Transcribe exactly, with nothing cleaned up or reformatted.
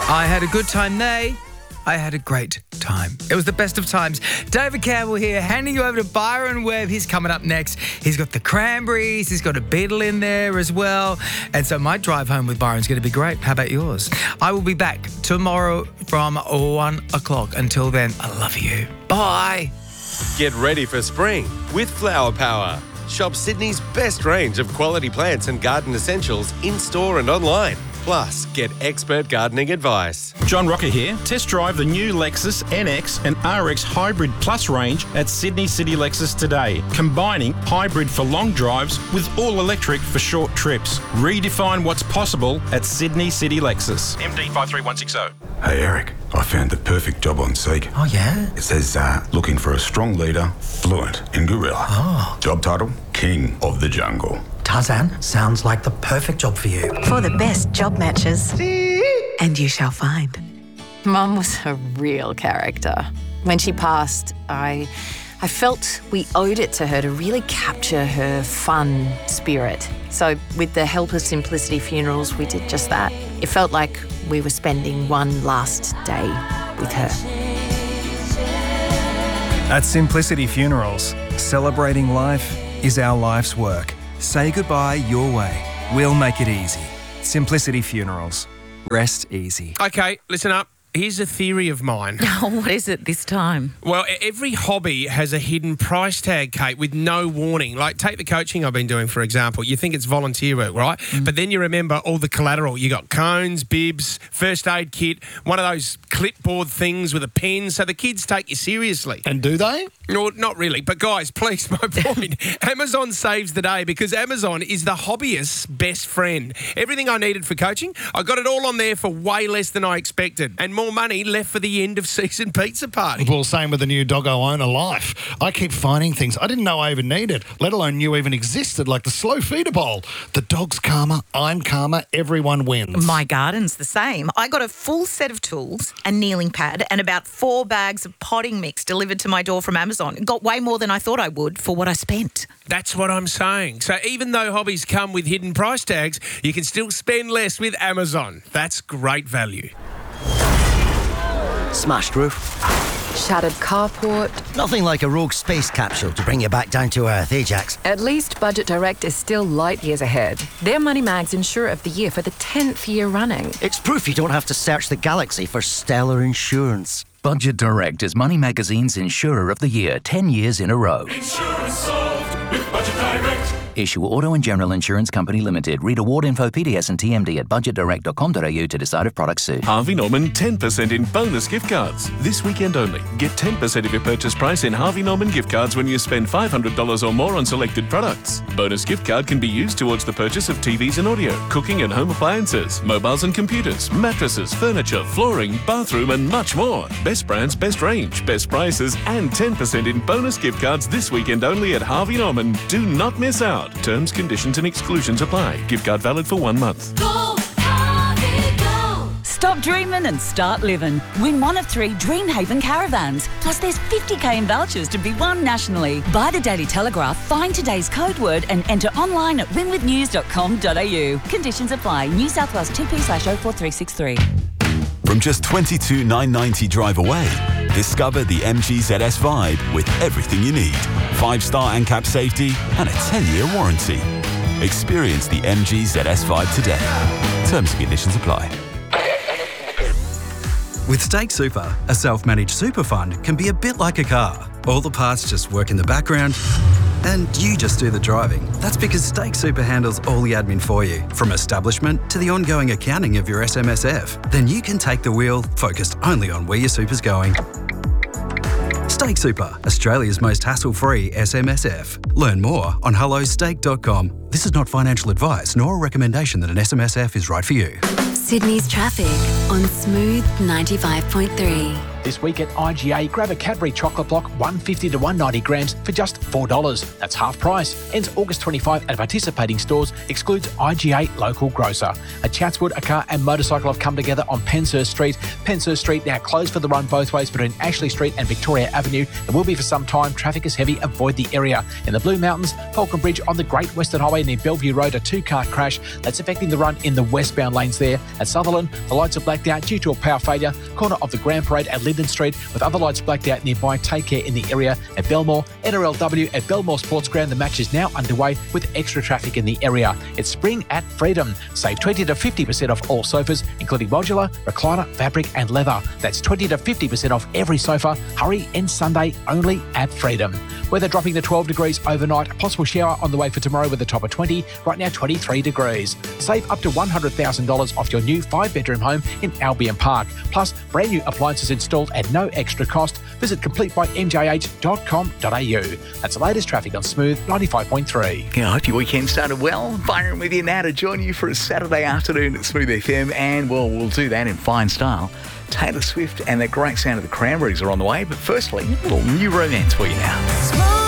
I had a good time. They, I had a great time. It was the best of times. David Campbell here, handing you over to Byron Webb. He's coming up next. He's got the Cranberries. He's got a Beatle in there as well. And so my drive home with Byron's going to be great. How about yours? I will be back tomorrow from one o'clock. Until then, I love you. Bye. Get ready for spring with Flower Power. Shop Sydney's best range of quality plants and garden essentials in-store and online. Plus, get expert gardening advice. John Rocker here. Test drive the new Lexus N X and R X Hybrid Plus range at Sydney City Lexus today, combining hybrid for long drives with all-electric for short trips. Redefine what's possible at Sydney City Lexus. M D five three one six zero. Hey Eric, I found the perfect job on Seek. Oh yeah? It says uh, looking for a strong leader, fluent in gorilla. Oh. Job title, King of the Jungle. Tarzan, sounds like the perfect job for you. For the best job matches. And you shall find. Mum was a real character. When she passed, I I felt we owed it to her to really capture her fun spirit. So with the help of Simplicity Funerals, we did just that. It felt like we were spending one last day with her. At Simplicity Funerals, celebrating life is our life's work. Say goodbye your way. We'll make it easy. Simplicity Funerals. Rest easy. Okay, listen up. Here's a theory of mine. Oh, what is it this time? Well, every hobby has a hidden price tag, Kate, with no warning. Like, take the coaching I've been doing, for example. You think it's volunteer work, right? Mm. But then you remember all the collateral. You got cones, bibs, first aid kit, one of those clipboard things with a pen, so the kids take you seriously. And do they? No, not really. But guys, please, my point. Amazon saves the day because Amazon is the hobbyist's best friend. Everything I needed for coaching, I got it all on there for way less than I expected. And more money left for the end of season pizza party. Well, same with the new Doggo Owner Life. I keep finding things I didn't know I even needed, let alone knew even existed, like the slow feeder bowl. The dog's calmer, I'm calmer, everyone wins. My garden's the same. I got a full set of tools, a kneeling pad, and about four bags of potting mix delivered to my door from Amazon. Got way more than I thought I would for what I spent. That's what I'm saying. So even though hobbies come with hidden price tags, you can still spend less with Amazon. That's great value. Smashed roof. Shattered carport. Nothing like a rogue space capsule to bring you back down to earth, eh, Jax? At least Budget Direct is still light years ahead. They're Money Mag's Insurer of the Year for the tenth year running. It's proof you don't have to search the galaxy for stellar insurance. Budget Direct is Money Magazine's Insurer of the Year, ten years in a row. Insurance solved with Budget Direct. Issue Auto and General Insurance Company Limited. Read award info, P D S and T M D at budget direct dot com dot a u to decide if products suit. Harvey Norman ten percent in bonus gift cards. This weekend only. Get ten percent of your purchase price in Harvey Norman gift cards when you spend five hundred dollars or more on selected products. Bonus gift card can be used towards the purchase of T Vs and audio, cooking and home appliances, mobiles and computers, mattresses, furniture, flooring, bathroom and much more. Best brands, best range, best prices and ten percent in bonus gift cards this weekend only at Harvey Norman. Do not miss out. Terms, conditions and exclusions apply. Gift card valid for one month. Go, Harvey, go. Stop dreaming and start living. Win one of three Dreamhaven caravans. Plus there's fifty k in vouchers to be won nationally. Buy the Daily Telegraph, find today's code word and enter online at win with news dot com dot a u. Conditions apply. New South Wales two P slash oh four three six three. From just twenty-two thousand nine hundred ninety drive away, discover the M G Z S Vibe with everything you need. Five-star A N C A P safety and a ten-year warranty. Experience the M G Z S Vibe today. Terms and conditions apply. With Stake Super, a self-managed super fund can be a bit like a car. All the parts just work in the background and you just do the driving. That's because Stake Super handles all the admin for you, from establishment to the ongoing accounting of your S M S F. Then you can take the wheel, focused only on where your super's going. Stake Super, Australia's most hassle-free S M S F. Learn more on hello stake dot com. This is not financial advice nor a recommendation that an S M S F is right for you. Sydney's traffic on Smooth ninety-five point three. This week at I G A, grab a Cadbury chocolate block one fifty to one ninety grams for just four dollars. That's half price. Ends August twenty-fifth at participating stores. Excludes I G A local grocer. At Chatswood, a car and motorcycle have come together on Penshurst Street. Penshurst Street now closed for the run both ways between Ashley Street and Victoria Avenue. It will be for some time. Traffic is heavy. Avoid the area. In the Blue Mountains, Falcon Bridge on the Great Western Highway near Bellevue Road, a two-car crash that's affecting the run in the westbound lanes there. At Sutherland, the lights are blacked out due to a power failure. Corner of the Grand Parade at Linden Street with other lights blacked out nearby. Take care in the area. At Belmore, N R L W at Belmore Sports Ground. The match is now underway with extra traffic in the area. It's spring at Freedom. Save twenty to fifty percent off all sofas, including modular, recliner, fabric and leather. That's twenty to fifty percent off every sofa. Hurry, end Sunday only at Freedom. Weather dropping to twelve degrees overnight. Possible shower on the way for tomorrow with a top of twenty. Right now, twenty-three degrees. Save up to one hundred thousand dollars off your new five-bedroom home in Albion Park. Plus, brand new appliances installed at no extra cost. Visit complete by m j h dot com dot a u. That's the latest traffic on Smooth ninety-five point three. Yeah, I hope your weekend started well. Byron with you now to join you for a Saturday afternoon at Smooth F M, and well, we'll do that in fine style. Taylor Swift and the great sound of the Cranberries are on the way, but firstly, a little new romance for you now.